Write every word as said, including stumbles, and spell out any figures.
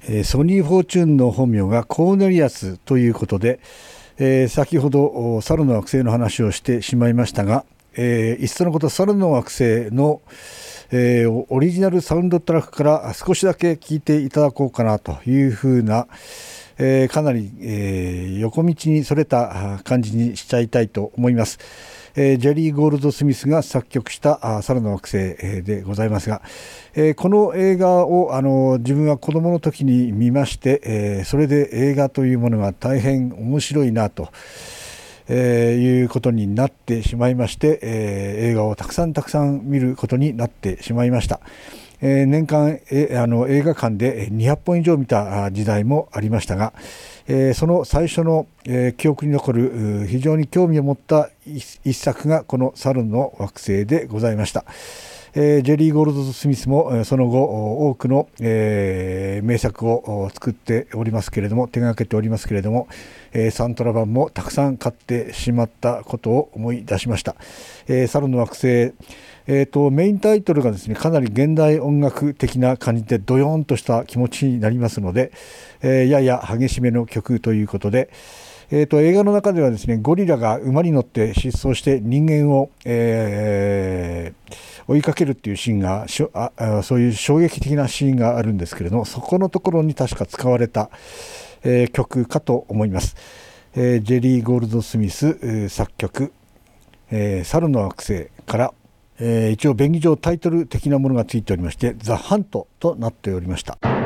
えー、ソニー・フォーチューンの本名がコーネリアスということで、えー、先ほど猿の惑星の話をしてしまいましたが、えー、いっそのこと猿の惑星の、えー、オリジナルサウンドトラックから少しだけ聞いていただこうかなというふうな、えー、かなり、えー、横道にそれた感じにしちゃいたいと思います。えー、ジェリー・ゴールドスミスが作曲した猿の惑星でございますが、えー、この映画をあの自分は子供の時に見まして、えー、それで映画というものが大変面白いなと、えー、いうことになってしまいまして、えー、映画をたくさんたくさん見ることになってしまいました。えー、年間えあの映画館でにひゃっぽん以上見た時代もありましたが、えー、その最初の、えー、記憶に残る非常に興味を持った一作がこの猿の惑星でございました。えー、ジェリー・ゴールドスミスもその後多くの、えー、名作を作っておりますけれども、手がけておりますけれども、えー、サントラ版もたくさん買ってしまったことを思い出しました。えー、猿の惑星、えーと、メインタイトルがですね、かなり現代音楽的な感じでドヨーンとした気持ちになりますので、えー、やや激しめの曲ということで、えーと、映画の中ではですね、ゴリラが馬に乗って疾走して人間を、えー、追いかけるっていうシーンがしょあそういう衝撃的なシーンがあるんですけれども、そこのところに確か使われた、えー、曲かと思います。えー、ジェリー・ゴールドスミス、えー、作曲、えー、猿の惑星から、えー、一応便宜上タイトル的なものがついておりまして、ザ・ハントとなっておりました。